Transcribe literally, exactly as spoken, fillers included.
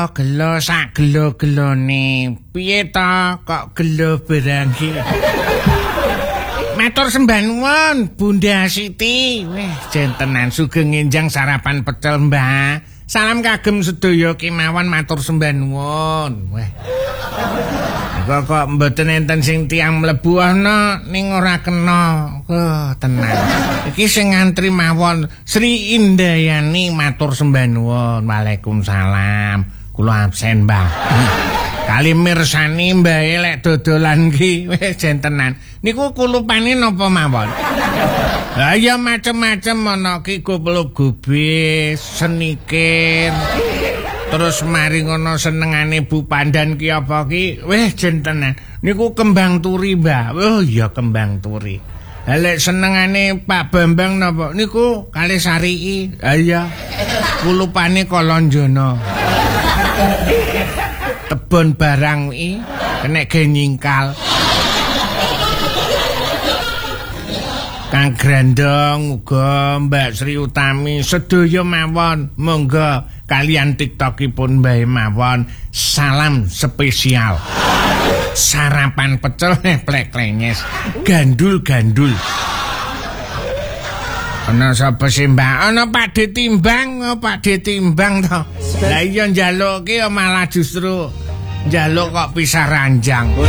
Gelo sak gelo-gelone. Piye ta kok gelo barang iki? Matur sembah nuwun Bunda Siti. Weh, jentenan sugeng enjang sarapan pecel, Mbah. Salam kagem sedaya kemawon matur sembah nuwun. Weh. Kok kok mboten enten sing tiyang mlebu ana ning ora kena. Oh, tenan. Iki sing ngantri mawon Sri Indayani matur sembah nuwun. Waalaikumsalam. Kula absen, Mbah. Kali mirsani mbae lek dodolan ki wis jentenan. Niku kulupane napa mawon? Lah ya macem-macem ana ki kupluk gubis, senikir. Terus mari ngono senengane Bu Pandan ki apa ki? Wis jentenan. Niku kembang turi, Mbah. Oh iya kembang turi. Lah lek senengane Pak Bambang napa? Niku kali Sarii. Ha iya. Kulupane Kolonjono. Tebon barang iki kena ge nyingkal. Kang Grandong uga Mbak Sri Utami sedaya mawon monggo kalian TikTokipun Mbah mawon salam spesial. Sarapan pecel plek klenyes gandul-gandul. Ana sapa sih Mbak? Ana Pakde Timbang, oh, Pakde Timbang to. Lah iya njaluk ki malah justru njaluk kok pisah ranjang.